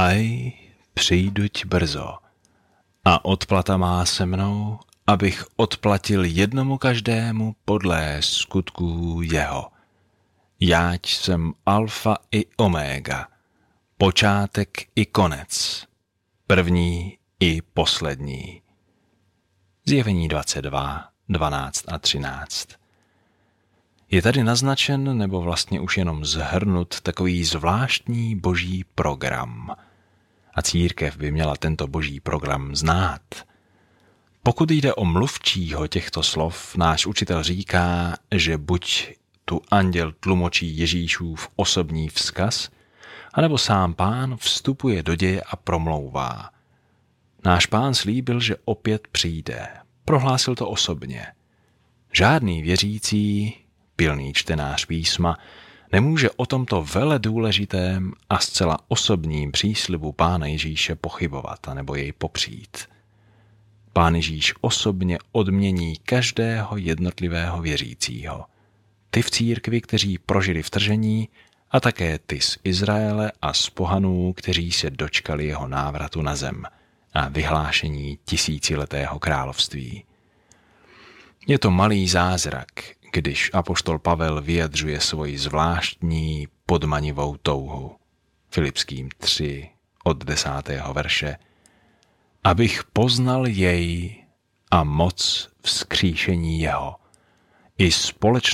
Aj, přijduť brzo. A odplata má se mnou, abych odplatil jednomu každému podle skutků jeho. Jáť jsem alfa i omega, počátek i konec, první i poslední. Zjevení 22, 12 a 13. Je tady naznačen, nebo vlastně už jenom zhrnut, takový zvláštní boží program. A církev by měla tento boží program znát. Pokud jde o mluvčího těchto slov, náš učitel říká, že buď tu anděl tlumočí Ježíšův osobní vzkaz, anebo sám Pán vstupuje do děje a promlouvá. Náš Pán slíbil, že opět přijde. Prohlásil to osobně. Žádný věřící, pilný čtenář písma, nemůže o tomto veledůležitém a zcela osobním příslibu Pána Ježíše pochybovat anebo jej popřít. Pán Ježíš osobně odmění každého jednotlivého věřícího. Ty v církvi, kteří prožili vtržení, a také ty z Izraele a z pohanů, kteří se dočkali jeho návratu na zem a vyhlášení tisíciletého království. Je to malý zázrak, když apoštol Pavel vyjadřuje svoji zvláštní podmanivou touhu. Filipským 3 od 10. verše. Abych poznal jej a moc vzkříšení jeho i společnost